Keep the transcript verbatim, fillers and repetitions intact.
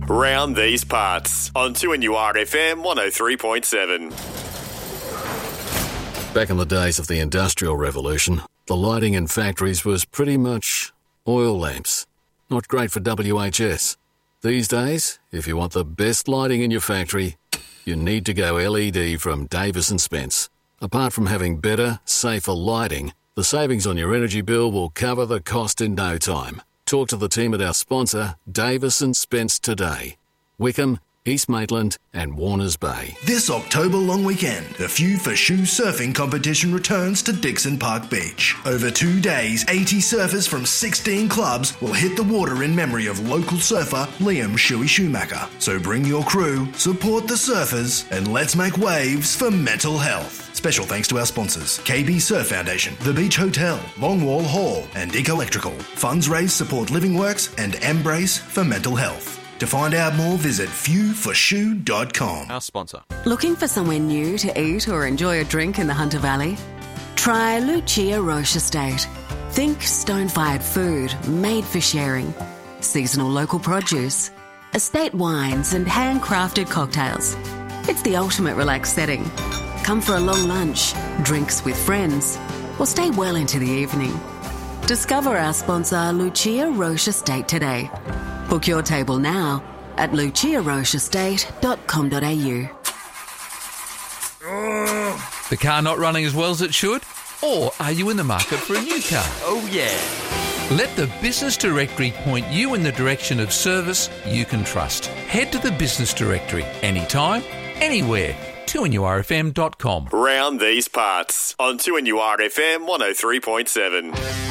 Round these parts on two N U R F M one oh three point seven. Back in the days of the Industrial Revolution, the lighting in factories was pretty much oil lamps. Not great for W H S. These days, if you want the best lighting in your factory, you need to go L E D from Davis and Spence. Apart from having better, safer lighting, the savings on your energy bill will cover the cost in no time. Talk to the team at our sponsor, Davis and Spence, today. Wickham, East Maitland and Warners Bay. This October long weekend, the Few for Shoe surfing competition returns to Dixon Park Beach. Over two days, eighty surfers from sixteen clubs will hit the water in memory of local surfer Liam Shuey Schumacher. So bring your crew, support the surfers, and let's make waves for mental health. Special thanks to our sponsors, K B Surf Foundation, The Beach Hotel, Longwall Hall, and Dick Electrical. Funds raised support Living Works and Embrace for mental health. To find out more, visit few for shoe dot com. Our sponsor. Looking for somewhere new to eat or enjoy a drink in the Hunter Valley? Try Lucia Roche Estate. Think stone-fired food made for sharing. Seasonal local produce. Estate wines and handcrafted cocktails. It's the ultimate relaxed setting. Come for a long lunch, drinks with friends, or stay well into the evening. Discover our sponsor Lucia Roche Estate today. Book your table now at lucia roche estate dot com dot a u. The car not running as well as it should? Or are you in the market for a new car? Oh, yeah. Let the Business Directory point you in the direction of service you can trust. Head to the Business Directory anytime, anywhere. two N U R F M dot com. Round these parts on two N U R F M one oh three point seven.